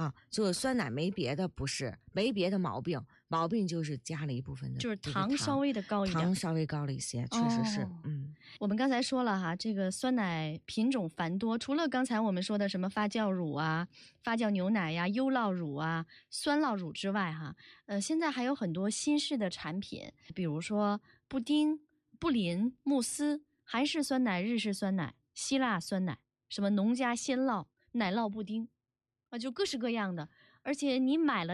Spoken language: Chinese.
啊，就是酸奶没别的，不是没别的毛病，毛病就是加了一部分的， 就是糖稍微的高一点， 糖稍微高了一些，确实是。 我们刚才说了哈，这个酸奶品种繁多，除了刚才我们说的什么发酵乳啊、发酵牛奶呀、优酪乳啊、酸酪乳之外哈，现在还有很多新式的产品，比如说布丁、布林、慕斯、韩式酸奶、日式酸奶、希腊酸奶，什么农家鲜酪、奶酪布丁啊，就各式各样的，而且你买了